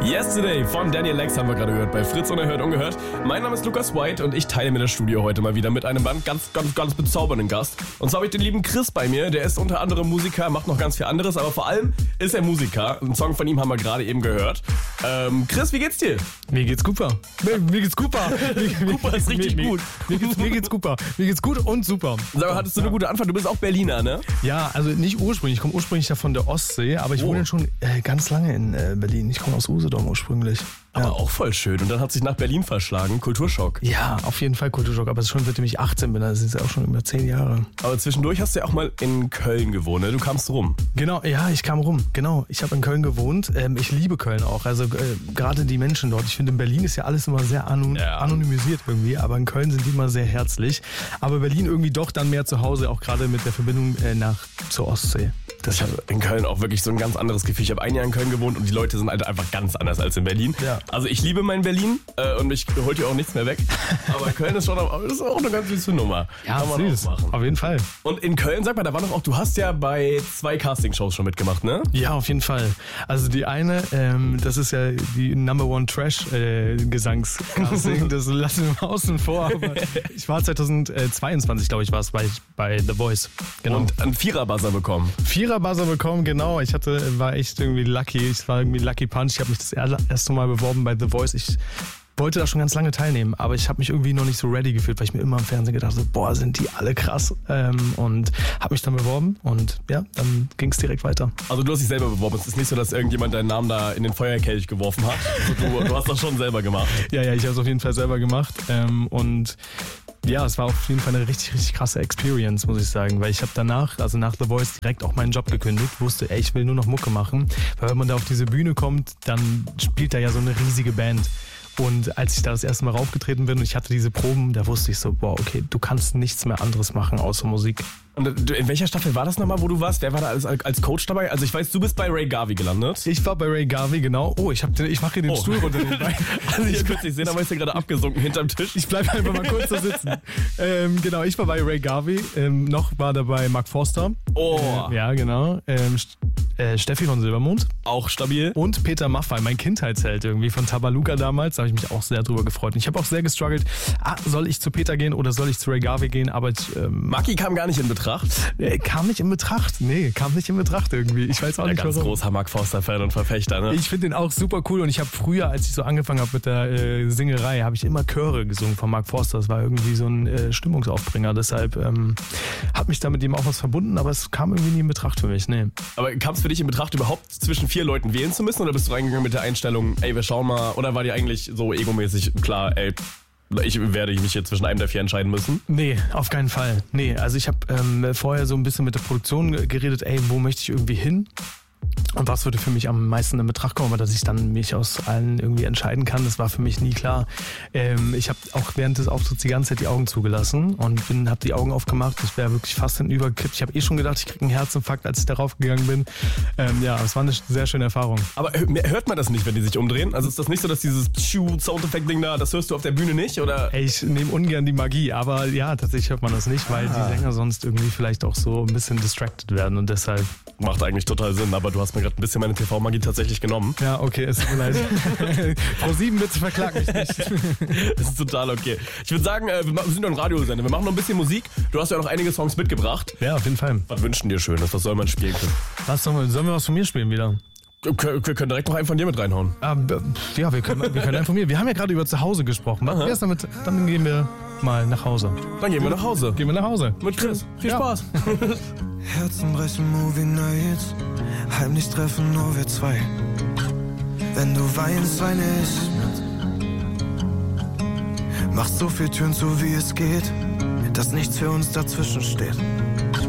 Yesterday von Daniel Lex haben wir gerade gehört bei Fritz Unerhört Ungehört. Mein Name ist Lukas White und ich teile mir das Studio heute mal wieder mit einem ganz bezaubernden Gast. Und zwar habe ich den lieben Chris bei mir. Der ist unter anderem Musiker, macht noch ganz viel anderes, aber vor allem ist er Musiker. Einen Song von ihm haben wir gerade eben gehört. Chris, wie geht's dir? Mir geht's super. Mir geht's super. Super ist richtig gut. Mir geht's super. Mir geht's gut und super. Sag mal, hattest du eine gute Anfahrt? Du bist auch Berliner, ne? Ja, also nicht ursprünglich. Ich komme ursprünglich ja von der Ostsee, aber ich wohne schon ganz lange in Berlin. Ich komme aus Usedom ursprünglich. Aber auch voll schön. Und dann hat sich nach Berlin verschlagen. Kulturschock. Ja, auf jeden Fall Kulturschock. Aber es ist schon seitdem ich 18 bin. Das ist ja auch schon über 10 Jahre. Aber zwischendurch hast du ja auch mal in Köln gewohnt, ne? Du kamst rum. Genau, ja, ich kam rum. Genau, ich habe in Köln gewohnt. Ich liebe Köln auch. Also gerade die Menschen dort. Ich finde, in Berlin ist ja alles immer sehr anonymisiert irgendwie. Aber in Köln sind die immer sehr herzlich. Aber Berlin irgendwie doch dann mehr zu Hause. Auch gerade mit der Verbindung zur Ostsee. Ich habe in Köln auch wirklich so ein ganz anderes Gefühl. Ich habe ein Jahr in Köln gewohnt und die Leute sind halt einfach ganz anders als in Berlin. Ja. Also ich liebe mein Berlin und mich holt hier auch nichts mehr weg. Aber Köln ist schon auch eine ganz süße Nummer. Ja, süß. Auf jeden Fall. Und in Köln, sag mal, da war doch auch, du hast ja bei 2 Castingshows schon mitgemacht, ne? Ja, auf jeden Fall. Also die eine, das ist ja die Number One Trash Gesangscasting. Das lassen wir mal außen vor. Aber ich war 2022, glaube ich, war es bei The Voice. Genau. Und einen Vierer-Buzzer bekommen. Vierer-Buzzer bekommen, genau. war echt irgendwie lucky. Ich war irgendwie Lucky Punch. Ich habe mich das erste Mal beworben bei The Voice. Ich wollte da schon ganz lange teilnehmen, aber ich habe mich irgendwie noch nicht so ready gefühlt, weil ich mir immer im Fernsehen gedacht habe, boah, sind die alle krass. Und habe mich dann beworben und ja, dann ging es direkt weiter. Also du hast dich selber beworben. Es ist nicht so, dass irgendjemand deinen Namen da in den Feuerkelch geworfen hat. Also du hast das schon selber gemacht. Ja, ich habe es auf jeden Fall selber gemacht. Und ja, es war auf jeden Fall eine richtig, richtig krasse Experience, muss ich sagen, weil ich habe danach, also nach The Voice, direkt auch meinen Job gekündigt, wusste, ich will nur noch Mucke machen, weil wenn man da auf diese Bühne kommt, dann spielt da ja so eine riesige Band. Und als ich da das erste Mal raufgetreten bin und ich hatte diese Proben, da wusste ich so, boah, okay, du kannst nichts mehr anderes machen außer Musik. Und in welcher Staffel war das nochmal, wo du warst? Wer war da als Coach dabei? Also ich weiß, du bist bei Ray Garvey gelandet. Ich war bei Ray Garvey, genau. Oh, ich mache hier den Stuhl runter den Bein. Also ich kann es nicht sehen, aber ist ja gerade abgesunken hinterm Tisch. Ich bleibe einfach mal kurz da sitzen. Genau, ich war bei Ray Garvey. Noch war dabei Mark Forster. Oh. Ja, genau. Steffi von Silbermond. Auch stabil. Und Peter Maffay, mein Kindheitsheld irgendwie von Tabaluga damals. Da habe ich mich auch sehr drüber gefreut. Und ich habe auch sehr gestruggelt, soll ich zu Peter gehen oder soll ich zu Ray Garvey gehen? Aber Maki kam gar nicht in Betracht. Kam nicht in Betracht. Nee, kam nicht in Betracht irgendwie. Ich weiß auch nicht, warum. Ganz großer Mark Forster-Fan und Verfechter, ne? Ich finde den auch super cool und ich habe früher, als ich so angefangen habe mit der Singerei, habe ich immer Chöre gesungen von Mark Forster. Das war irgendwie so ein Stimmungsaufbringer. Deshalb hat mich da mit ihm auch was verbunden, aber es kam irgendwie nie in Betracht für mich. Nee. Aber kam es für dich in Betracht, überhaupt zwischen 4 Leuten wählen zu müssen? Oder bist du reingegangen mit der Einstellung, wir schauen mal? Oder war dir eigentlich so egomäßig klar, ich werde mich jetzt zwischen einem der 4 entscheiden müssen? Nee, auf keinen Fall. Nee, also ich habe vorher so ein bisschen mit der Produktion geredet, wo möchte ich irgendwie hin? Und was würde für mich am meisten in Betracht kommen, dass ich dann mich aus allen irgendwie entscheiden kann, das war für mich nie klar. Ich habe auch während des Auftritts die ganze Zeit die Augen zugelassen und habe die Augen aufgemacht. Ich wäre wirklich fast hinübergekippt. Ich habe schon gedacht, ich kriege einen Herzinfarkt, als ich darauf gegangen bin. Es war eine sehr schöne Erfahrung. Aber hört man das nicht, wenn die sich umdrehen? Also ist das nicht so, dass dieses Soundeffekt-Ding da, das hörst du auf der Bühne nicht? Oder? Ich nehme ungern die Magie, aber ja, tatsächlich hört man das nicht, weil die Sänger sonst irgendwie vielleicht auch so ein bisschen distracted werden und deshalb... Macht eigentlich total Sinn, aber du hast mir gerade ein bisschen meine TV-Magie tatsächlich genommen. Ja, okay, es tut mir leid. Pro7 bitte verklag mich nicht. Das ist total okay. Ich würde sagen, wir sind doch ein Radiosender. Wir machen noch ein bisschen Musik. Du hast ja noch einige Songs mitgebracht. Ja, auf jeden Fall. Was wünschen dir Schönes? Was soll man spielen können? Sollen wir was von mir spielen wieder? Wir können direkt noch einen von dir mit reinhauen. Ja, wir können einen von mir. Wir haben ja gerade über zu Hause gesprochen. Was wär's damit? Dann gehen wir mal nach Hause. Dann gehen wir nach Hause. Mit Chris. Viel Spaß. Herzen brechen, Movie Nights. Heimlich treffen nur wir 2. Wenn du weinst, weine ich mit. Mach so viel Türen zu, wie es geht, dass nichts für uns dazwischen steht.